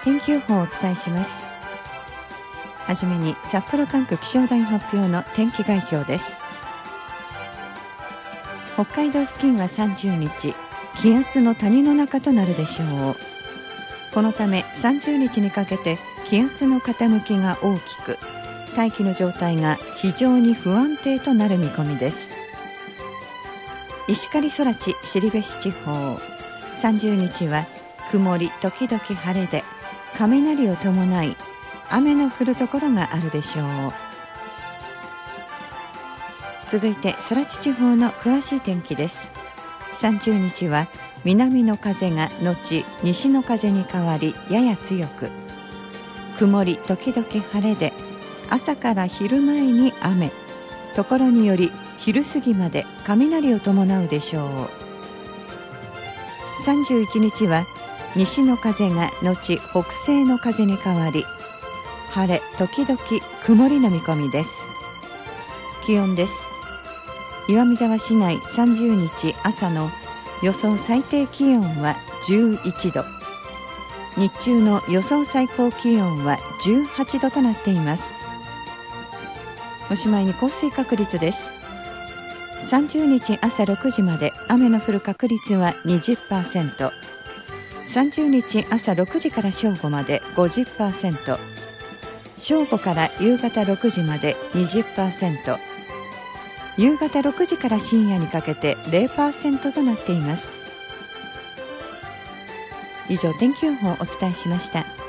天気予報をお伝えします。はじめに札幌管区気象台発表の天気概況です。北海道付近は30日気圧の谷の中となるでしょう。このため30日にかけて気圧の傾きが大きく、大気の状態が非常に不安定となる見込みです。石狩空知後志地方、30日は曇り時々晴れで雷を伴い雨の降るところがあるでしょう。続いて空知地方の詳しい天気です。30日は南の風が後西の風に変わりやや強く、曇り時々晴れで朝から昼前に雨、ところにより昼過ぎまで雷を伴うでしょう。31日は西の風が後北西の風に変わり晴れ時々曇りの見込みです。気温です。岩見沢市内30日朝の予想最低気温は11度、日中の予想最高気温は18度となっています。おしまいに降水確率です。30日朝6時まで雨の降る確率は 20%、 30日朝6時から正午まで 50%、 正午から夕方6時まで 20%、 夕方6時から深夜にかけて 0% となっています。以上、天気予報をお伝えしました。